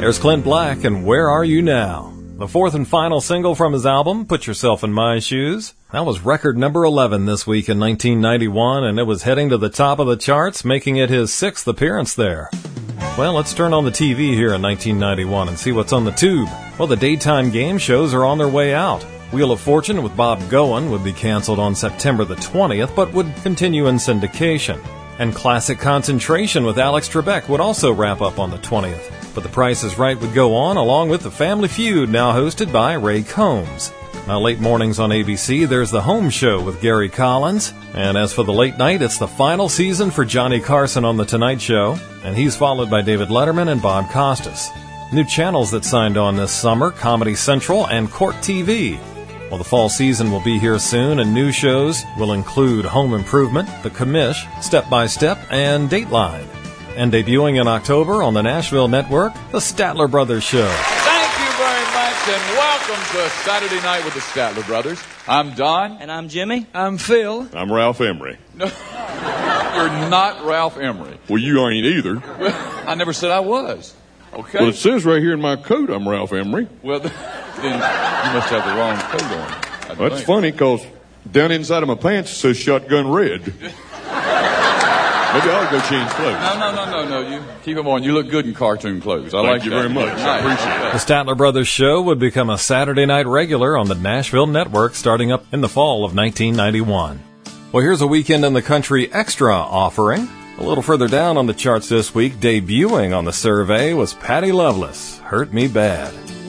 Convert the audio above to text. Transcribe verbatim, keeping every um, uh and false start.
There's Clint Black and Where Are You Now? The fourth and final single from his album, Put Yourself in My Shoes. That was record number eleven this week in nineteen ninety-one, and it was heading to the top of the charts, making it his sixth appearance there. Well, let's turn on the T V here in nineteen ninety-one and see what's on the tube. Well, the daytime game shows are on their way out. Wheel of Fortune with Bob Goen would be canceled on September the twentieth, but would continue in syndication. And Classic Concentration with Alex Trebek would also wrap up on the twentieth. But The Price is Right would go on, along with The Family Feud, now hosted by Ray Combs. Now, late mornings on A B C, there's The Home Show with Gary Collins. And as for the late night, it's the final season for Johnny Carson on The Tonight Show. And he's followed by David Letterman and Bob Costas. New channels that signed on this summer, Comedy Central and Court T V. Well, the fall season will be here soon, and new shows will include Home Improvement, The Commish, Step by Step, and Dateline. And debuting in October on the Nashville Network, The Statler Brothers Show. Thank you very much, and welcome to Saturday Night with the Statler Brothers. I'm Don. And I'm Jimmy. I'm Phil. I'm Ralph Emery. No, you're not Ralph Emery. Well, you ain't either. I never said I was. Okay. Well, it says right here in my coat I'm Ralph Emery. Well, then you must have the wrong coat on. Well, that's funny, because down inside of my pants it says Shotgun Red. Maybe I'll go change clothes. No, no, no, no, no. You keep them on. You look good in cartoon clothes. I Thank like you that. very much. Nice. I appreciate it. The Statler Brothers Show would become a Saturday night regular on the Nashville Network starting up in the fall of nineteen ninety-one. Well, here's a Weekend in the Country extra offering. A little further down on the charts this week, debuting on the survey was Patty Loveless, Hurt Me Bad.